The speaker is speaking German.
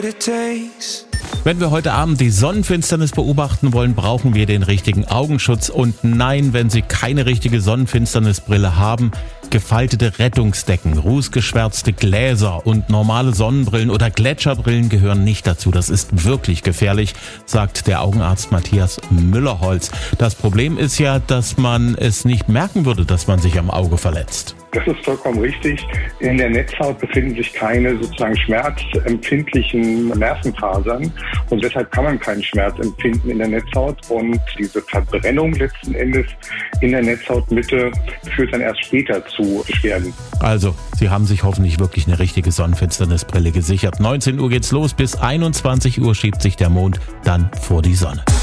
Wenn wir heute Abend die Sonnenfinsternis beobachten wollen, brauchen wir den richtigen Augenschutz. Und nein, wenn Sie keine richtige Sonnenfinsternisbrille haben, gefaltete Rettungsdecken, rußgeschwärzte Gläser und normale Sonnenbrillen oder Gletscherbrillen gehören nicht dazu. Das ist wirklich gefährlich, sagt der Augenarzt Matthias Müllerholz. Das Problem ist ja, dass man es nicht merken würde, dass man sich am Auge verletzt. Das ist vollkommen richtig. In der Netzhaut befinden sich keine sozusagen schmerzempfindlichen Nervenfasern und deshalb kann man keinen Schmerz empfinden in der Netzhaut und diese Verbrennung letzten Endes in der Netzhautmitte führt dann erst später zu Beschwerden. Also, Sie haben sich hoffentlich wirklich eine richtige Sonnenfinsternisbrille gesichert. 19 Uhr geht's los, bis 21 Uhr schiebt sich der Mond dann vor die Sonne.